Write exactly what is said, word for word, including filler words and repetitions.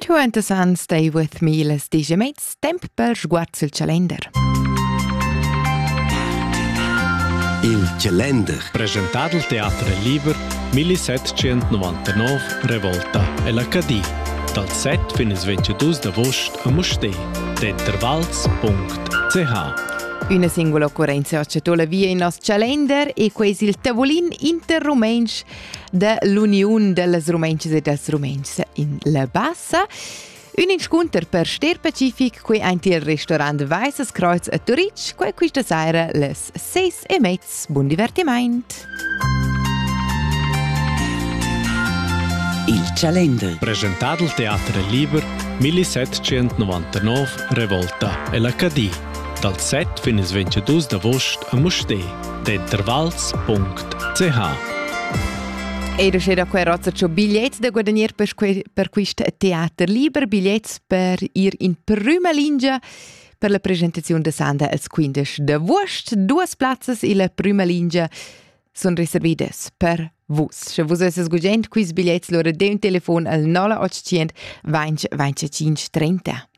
twenty Sun Stay With Me, les digemets, temp per sguards il calender. Il calender. Presentato al Teatro Liber millesettecentonovantanove Revolta e l'Acadie. Dal sette fino al ventidue d'agosto a Mustér. Dentervals punto c h. Una singola occorrenza accettola via in nos calender e questo il tavolin interrumensch dell'Unione delle Rumenches e des Rumenches in La Bassa. Un incontro per Ster Pacific qui anche il ristorante Weißes Kreuz a Turic, qui questa sera les seis e mezz. Buon divertimento. Il calender. Presentato al Teatro Liber millesettecentonovantanove Revolta e l'Acadie. Dal sette fino al ventidue d'agosto a Mustér. Dentervals punto c h. E da c'era qua rozza biglietti da guadagnare per, que, per questo Teatro Liber, biglietti per ir in prima linea per la presentazione di Sanda als quindici d'agosto. Due plazzas in la prima linea sono riservate per voi. Se voi siete sgugenti, questi biglietti loro de un telefono al nolla ottocento venti venticinque trenta.